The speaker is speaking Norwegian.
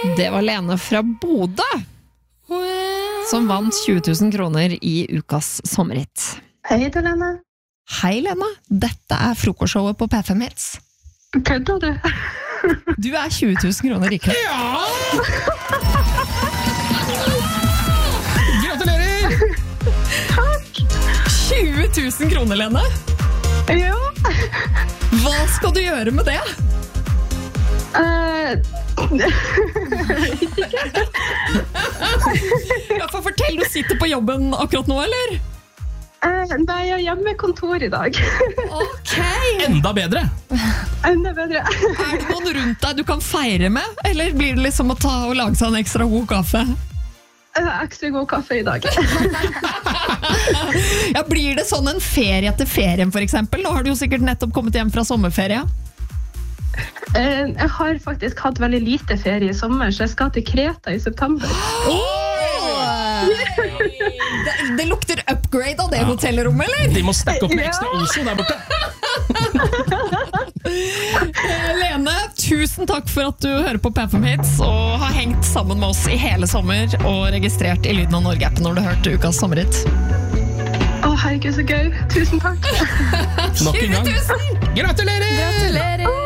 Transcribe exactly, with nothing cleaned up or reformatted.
Det var Lene fra Bodø som vant tjue tusen kroner i ukas sommerhit. Hei, det er Lene. Hei, Lene. Dette er frokostshowet på P fem Hits. Kødder du? Du er tjue tusen kroner rikere. Ja! Gratulerer! Takk! tjue tusen kroner, Lene. Ja. Hva skal du gjøre med det? Uh, Ja, for fortell, du sitter på jobben akkurat nå, eller? uh, nei, jeg er hjemme med kontor i dag. Ok. Enda bedre. Enda bedre. Er det noen rundt deg du kan feire med? Eller blir det liksom å ta og lage seg en ekstra god kaffe? Uh, ekstra god kaffe i dag. Ja, blir det sånn en ferie etter ferien, for eksempel? Nå har du jo sikkert nettopp kommet hjem fra sommerferie. Uh, jeg har faktisk hatt veldig lite ferie i sommer, så jeg skal til Kreta i september. Oh! Det, det lukter upgrade av det ja. hotellrommet, eller? De må snakke opp med ekstra Ozo der borte. Lene, tusen takk for at du hører på P fem Hits og har hengt sammen med oss i hele sommer og registrert i Lyden av Norge-appen når du hørte ukas sommerhit. Å, herregud, så gøy. Tusen takk. Nok en gang. tjue tusen! Gratulerer! Gratulerer!